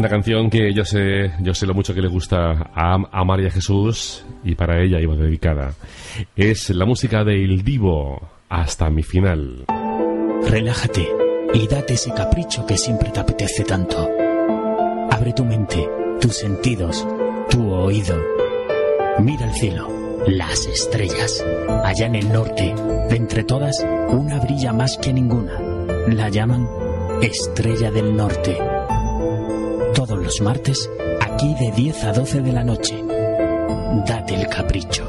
Una canción que yo sé lo mucho que le gusta a María Jesús, y para ella iba dedicada. Es la música de Il Divo, Hasta mi final. Relájate y date ese capricho que siempre te apetece tanto. Abre tu mente, tus sentidos, tu oído. Mira el cielo, las estrellas. Allá en el norte, de entre todas, una brilla más que ninguna. La llaman Estrella del Norte. Todos los martes, aquí de 10 a 12 de la noche. Date el capricho.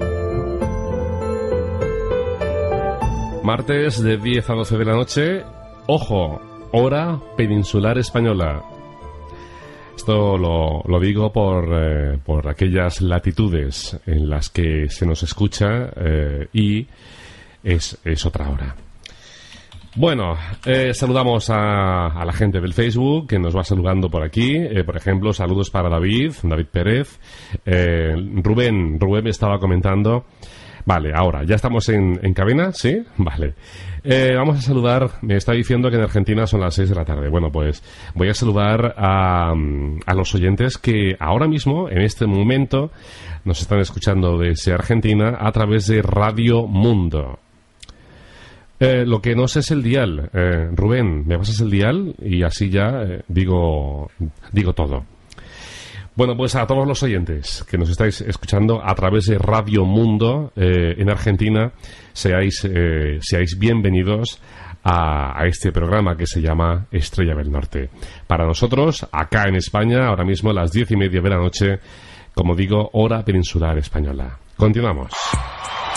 Martes de 10 a 12 de la noche. Ojo, hora peninsular española. Esto lo digo por aquellas latitudes en las que se nos escucha y es otra hora. Bueno, saludamos a la gente del Facebook que nos va saludando por aquí. Por ejemplo, saludos para David Pérez. Rubén me estaba comentando. Vale, ahora, ¿ya estamos en cabina? ¿Sí? Vale. Vamos a saludar, me está diciendo que en Argentina son las 6 de la tarde. Bueno, pues voy a saludar a los oyentes que ahora mismo, en este momento, nos están escuchando desde Argentina a través de Radio Mundo. Lo que no sé es el dial. Rubén, ¿me pasas el dial? Y así ya digo todo. Bueno, pues a todos los oyentes que nos estáis escuchando a través de Radio Mundo en Argentina, seáis bienvenidos a este programa que se llama Estrella del Norte. Para nosotros, acá en España, ahora mismo a las 10:30 de la noche, como digo, hora peninsular española. Continuamos.